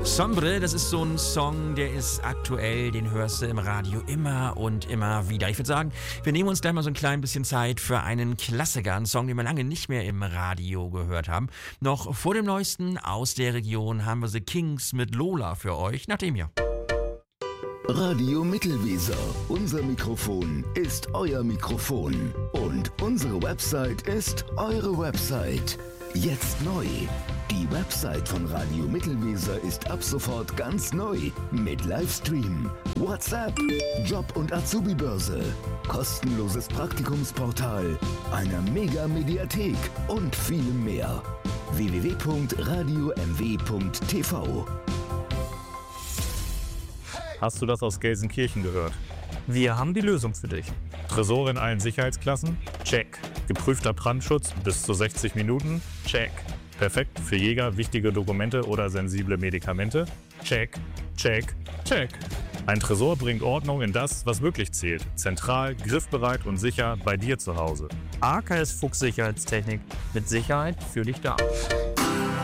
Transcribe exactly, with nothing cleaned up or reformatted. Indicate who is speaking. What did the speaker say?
Speaker 1: Sombre, das ist so ein Song, der ist aktuell, den hörst du im Radio immer und immer wieder. Ich würde sagen, wir nehmen uns gleich mal so ein klein bisschen Zeit für einen Klassiker, einen Song, den wir lange nicht mehr im Radio gehört haben. Noch vor dem Neuesten aus der Region haben wir The Kings mit Lola für euch, nach dem hier.
Speaker 2: Radio Mittelweser. Unser Mikrofon ist euer Mikrofon. Und unsere Website ist eure Website. Jetzt neu. Die Website von Radio Mittelweser ist ab sofort ganz neu. Mit Livestream, WhatsApp, Job- und Azubi-Börse, kostenloses Praktikumsportal, einer Mega-Mediathek und vielem mehr. w w w punkt radio m w punkt t v.
Speaker 3: Hast du das aus Gelsenkirchen gehört?
Speaker 4: Wir haben die Lösung für dich.
Speaker 3: Tresor in allen Sicherheitsklassen? Check. Geprüfter Brandschutz bis zu sechzig Minuten? Check. Perfekt für Jäger, wichtige Dokumente oder sensible Medikamente? Check. Check. Check. Ein Tresor bringt Ordnung in das, was wirklich zählt. Zentral, griffbereit und sicher bei dir zu Hause.
Speaker 4: A K S Fuchs Sicherheitstechnik. Mit Sicherheit für dich da.